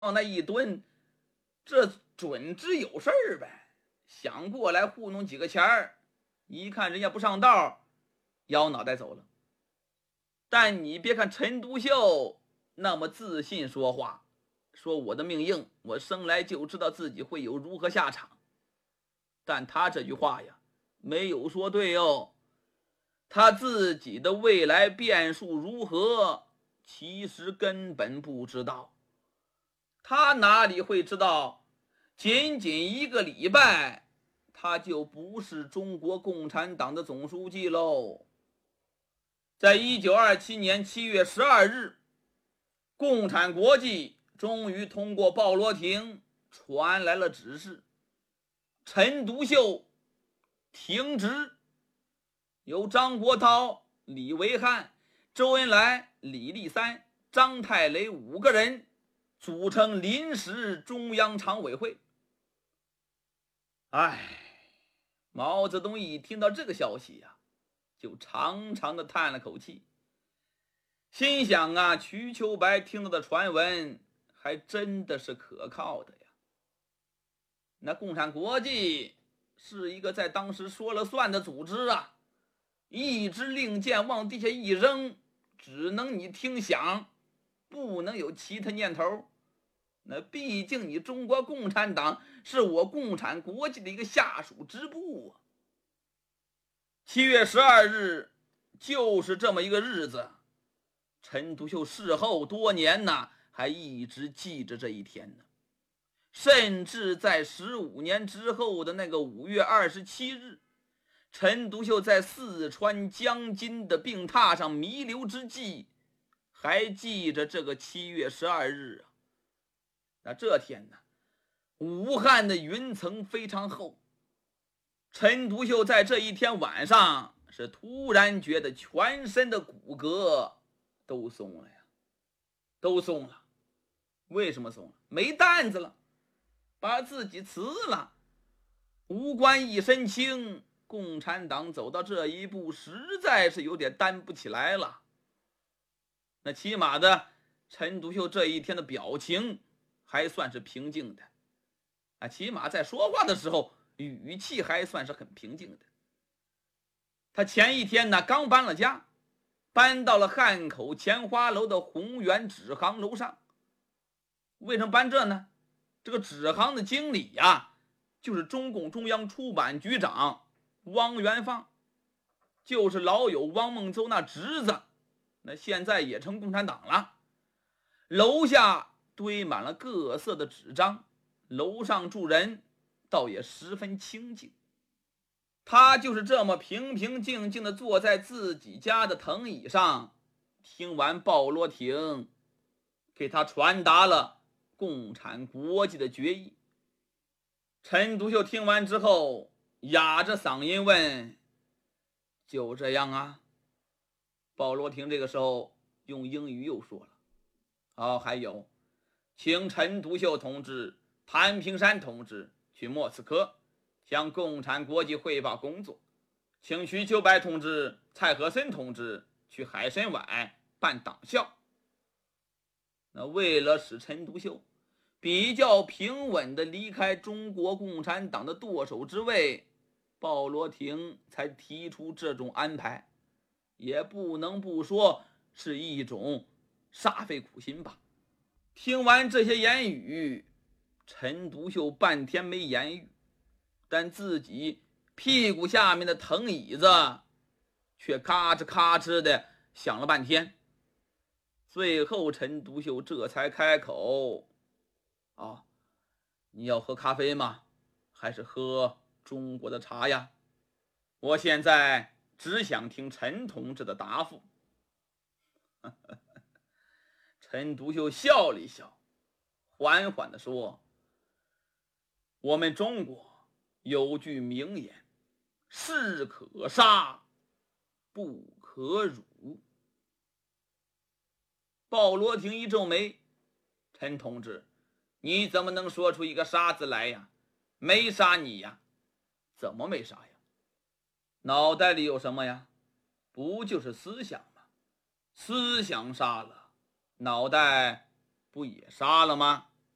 那一蹲，这准只有事儿呗。想过来糊弄几个钱儿，一看人家不上道，摇脑袋走了。但你别看陈独秀那么自信说话，说我的命硬，我生来就知道自己会有如何下场。但他这句话呀，没有说对哦。他自己的未来变数如何，其实根本不知道。他哪里会知道，仅仅一个礼拜，他就不是中国共产党的总书记喽。在1927年7月12日，共产国际终于通过鲍罗廷传来了指示，陈独秀停职，由张国焘、李维汉、周恩来、李立三、张太雷5个人组成临时中央常委会。毛泽东一听到这个消息呀，就长长的叹了口气，心想啊，瞿秋白听到的传闻还真的是可靠的呀。那共产国际是一个在当时说了算的组织啊，一支令箭往地下一扔，只能你听响，不能有其他念头。那毕竟你中国共产党是我共产国际的一个下属支部啊。7月12日就是这么一个日子，陈独秀事后多年呢，还一直记着这一天呢。甚至在15年之后的那个5月27日，陈独秀在四川江津的病榻上弥留之际，还记着这个7月12日啊。那这天呢，武汉的云层非常厚，陈独秀在这一天晚上是突然觉得全身的骨骼都松了呀，都松了。为什么松了？没担子了，把自己辞了，无官一身轻，共产党走到这一步实在是有点担不起来了。那起码的，陈独秀这一天的表情还算是平静的，起码在说话的时候语气还算是很平静的。他前一天呢刚搬了家，搬到了汉口钱花楼的宏源纸行楼上。为什么搬这呢？这个纸行的经理呀，就是中共中央出版局长汪元放，就是老友汪孟邹那侄子，那现在也成共产党了。楼下堆满了各色的纸张，楼上住人倒也十分清静。他就是这么平平静静地坐在自己家的藤椅上，听完鲍罗廷给他传达了共产国际的决议。陈独秀听完之后，哑着嗓音问：就这样啊？鲍罗廷这个时候用英语又说了：还有，请陈独秀同志、谭平山同志去莫斯科向共产国际汇报工作，请瞿秋白同志、蔡和森同志去海参崴办党校。那为了使陈独秀比较平稳地离开中国共产党的舵手之位，鲍罗廷才提出这种安排，也不能不说是一种煞费苦心吧。听完这些言语，陈独秀半天没言语，但自己屁股下面的藤椅子却咔哧咔哧的响了半天。最后陈独秀这才开口：你要喝咖啡吗？还是喝中国的茶呀？我现在只想听陈同志的答复。陈独秀笑了一笑，缓缓地说：我们中国有句名言，士可杀不可辱。鲍罗廷一皱眉：陈同志，你怎么能说出一个杀字来呀？没杀你呀？怎么没杀呀？脑袋里有什么呀？不就是思想吗？思想杀了，脑袋不也杀了吗？